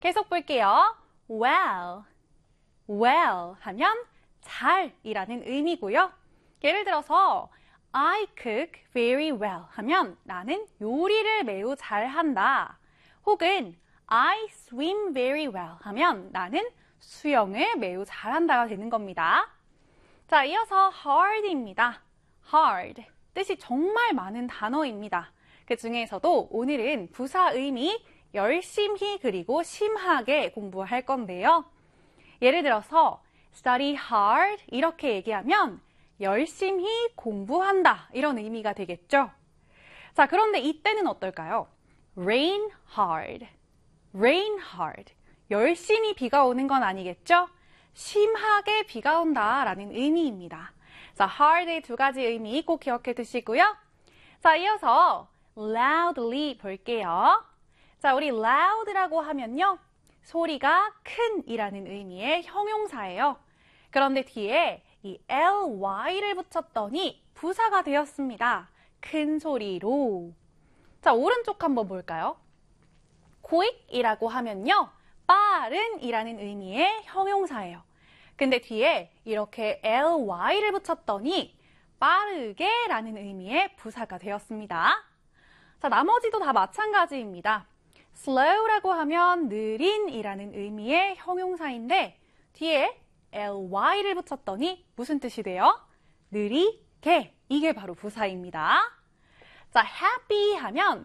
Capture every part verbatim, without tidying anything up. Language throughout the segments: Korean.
계속 볼게요. well, well 하면 잘이라는 의미고요. 예를 들어서 I cook very well 하면 나는 요리를 매우 잘한다. 혹은 I swim very well 하면 나는 수영을 매우 잘한다가 되는 겁니다. 자, 이어서 hard입니다. hard, 뜻이 정말 많은 단어입니다. 그 중에서도 오늘은 부사 의미 열심히 그리고 심하게 공부할 건데요. 예를 들어서 study hard 이렇게 얘기하면 열심히 공부한다 이런 의미가 되겠죠. 자, 그런데 이때는 어떨까요? rain hard, rain hard. 열심히 비가 오는 건 아니겠죠? 심하게 비가 온다라는 의미입니다. 자, hard의 두 가지 의미 꼭 기억해 두시고요. 자, 이어서 loudly 볼게요. 자, 우리 loud라고 하면요. 소리가 큰 이라는 의미의 형용사예요. 그런데 뒤에 이 ly를 붙였더니 부사가 되었습니다. 큰 소리로. 자, 오른쪽 한번 볼까요? quick이라고 하면요. 빠른 이라는 의미의 형용사예요. 근데 뒤에 이렇게 ly를 붙였더니 빠르게 라는 의미의 부사가 되었습니다. 자, 나머지도 다 마찬가지입니다. slow라고 하면 느린 이라는 의미의 형용사인데 뒤에 ly를 붙였더니 무슨 뜻이 돼요? 느리게. 이게 바로 부사입니다. 자, happy 하면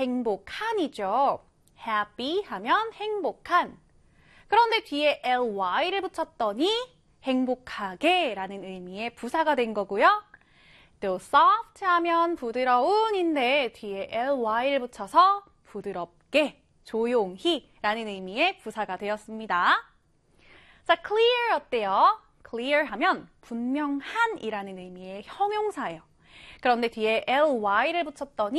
행복한이죠. happy 하면 행복한. 그런데 뒤에 ly를 붙였더니 행복하게 라는 의미의 부사가 된 거고요. 또 soft 하면 부드러운인데 뒤에 ly를 붙여서 부드럽게, 조용히 라는 의미의 부사가 되었습니다. 자, clear 어때요? clear 하면 분명한 이라는 의미의 형용사예요. 그런데 뒤에 ly를 붙였더니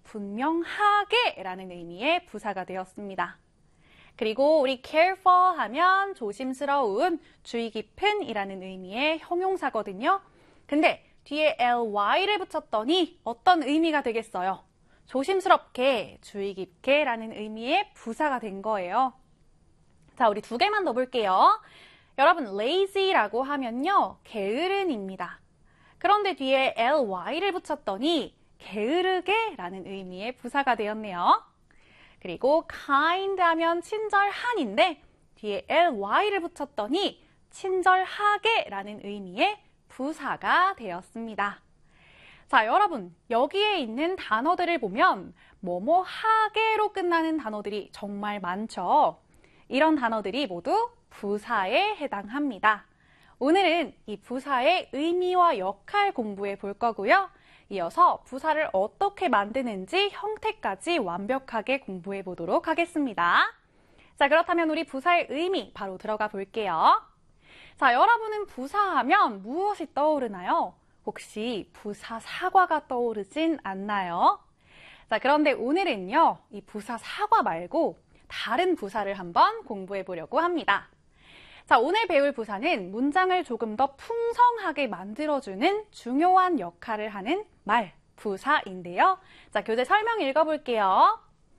분명하게 라는 의미의 부사가 되었습니다. 그리고 우리 careful 하면 조심스러운, 주의 깊은 이라는 의미의 형용사거든요. 근데 뒤에 ly를 붙였더니 어떤 의미가 되겠어요? 조심스럽게, 주의 깊게 라는 의미의 부사가 된 거예요. 자, 우리 두 개만 더 볼게요. 여러분, lazy라고 하면요, 게으른입니다. 그런데 뒤에 ly를 붙였더니 게으르게 라는 의미의 부사가 되었네요. 그리고 kind 하면 친절한인데 뒤에 ly를 붙였더니 친절하게 라는 의미의 부사가 되었습니다. 자, 여러분, 여기에 있는 단어들을 보면 뭐뭐하게로 끝나는 단어들이 정말 많죠. 이런 단어들이 모두 부사에 해당합니다. 오늘은 이 부사의 의미와 역할 공부해 볼 거고요. 이어서 부사를 어떻게 만드는지 형태까지 완벽하게 공부해 보도록 하겠습니다. 자, 그렇다면 우리 부사의 의미 바로 들어가 볼게요. 자, 여러분은 부사하면 무엇이 떠오르나요? 혹시 부사 사과가 떠오르진 않나요? 자, 그런데 오늘은요, 이 부사 사과 말고 다른 부사를 한번 공부해 보려고 합니다. 자, 오늘 배울 부사는 문장을 조금 더 풍성하게 만들어주는 중요한 역할을 하는 말, 부사인데요. 자, 교재 설명 읽어볼게요.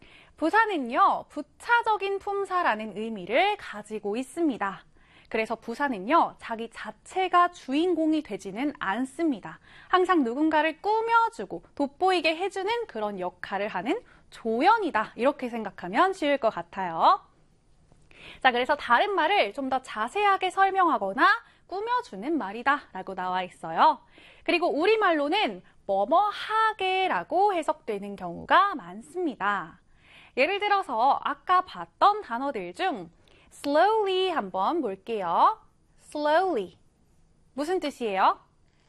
부사는요, 부차적인 품사라는 의미를 가지고 있습니다. 그래서 부사는요, 자기 자체가 주인공이 되지는 않습니다. 항상 누군가를 꾸며주고 돋보이게 해주는 그런 역할을 하는 조연이다. 이렇게 생각하면 쉬울 것 같아요. 자, 그래서 다른 말을 좀 더 자세하게 설명하거나 꾸며주는 말이다 라고 나와 있어요. 그리고 우리말로는 뭐뭐하게 라고 해석되는 경우가 많습니다. 예를 들어서 아까 봤던 단어들 중 slowly 한번 볼게요. slowly. 무슨 뜻이에요?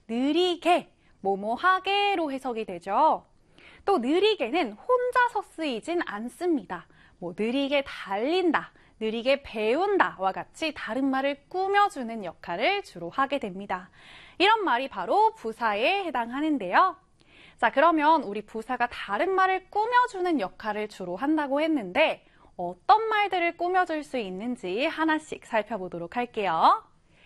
느리게, 뭐뭐하게로 해석이 되죠. 또 느리게는 혼자서 쓰이진 않습니다. 뭐 느리게 달린다, 느리게 배운다와 같이 다른 말을 꾸며주는 역할을 주로 하게 됩니다. 이런 말이 바로 부사에 해당하는데요. 자, 그러면 우리 부사가 다른 말을 꾸며주는 역할을 주로 한다고 했는데 어떤 말들을 꾸며줄 수 있는지 하나씩 살펴보도록 할게요.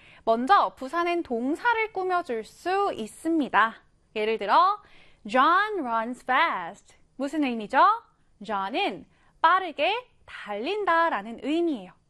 먼저 부사는 동사를 꾸며줄 수 있습니다. 예를 들어 John runs fast. 무슨 의미죠? John은 빠르게 달린다 라는 의미예요.